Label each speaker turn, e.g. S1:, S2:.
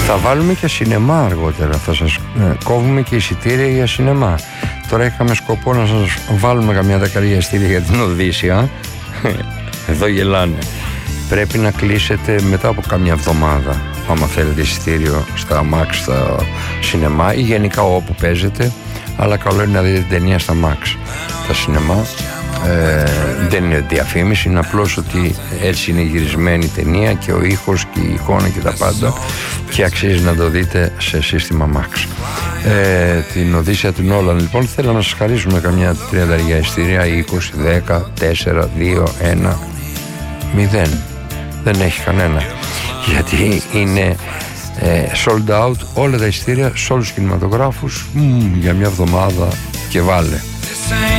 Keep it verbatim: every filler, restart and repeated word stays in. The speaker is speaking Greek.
S1: Θα βάλουμε και σινεμά αργότερα. Θα σας ε, κόβουμε και εισιτήρια για σινεμά. Τώρα είχαμε σκοπό να σας βάλουμε καμιά δεκαετία εισιτήρια για την Οδύσσια. Εδώ γελάνε. Πρέπει να κλείσετε μετά από καμιά εβδομάδα, άμα θέλετε εισιτήριο στα Max, στα σινεμά ή γενικά όπου παίζετε. Αλλά καλό είναι να δείτε την ταινία στα Max. Τα σινεμά ε, δεν είναι διαφήμιση, είναι απλώς ότι έτσι είναι γυρισμένη η ταινία και ο ήχος και η εικόνα και τα πάντα, και αξίζει να το δείτε σε σύστημα Max. Ε, την Οδύσσια του Νόλαν λοιπόν θέλω να σας χαρίσουμε καμιά τριάντα εισιτήρια, είκοσι, δέκα, τέσσερα, δύο, ένα, μηδέν. Δεν έχει κανένα, γιατί είναι ε, sold out όλα τα εισιτήρια σε όλους τους κινηματογράφους μ, για μια εβδομάδα και βάλε.